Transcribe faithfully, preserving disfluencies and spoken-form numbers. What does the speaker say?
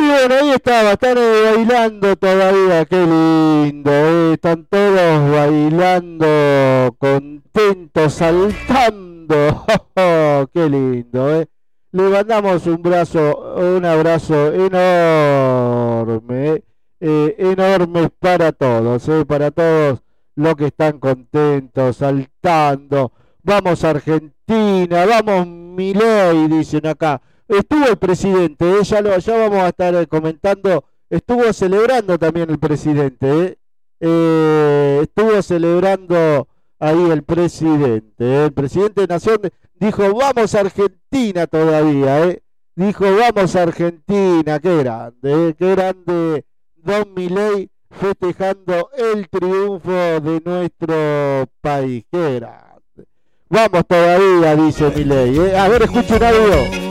bueno, ahí estaba, están eh, bailando todavía, qué lindo, eh, están todos bailando, contentos, saltando, qué lindo, eh. Le mandamos un brazo, un abrazo enorme, eh, eh, enorme para todos, eh, para todos los que están contentos, saltando. Vamos Argentina, vamos Milei, dicen acá. Estuvo el presidente, eh, ya, lo, ya vamos a estar eh, comentando, estuvo celebrando también el presidente, eh. Eh, estuvo celebrando ahí el presidente, eh. El presidente de Nación dijo, vamos Argentina todavía, eh. Dijo, vamos Argentina, qué grande, eh, qué grande Don Milei festejando el triunfo de nuestro país, qué grande. Vamos todavía, dice Milei, eh. A ver, escuchen algo.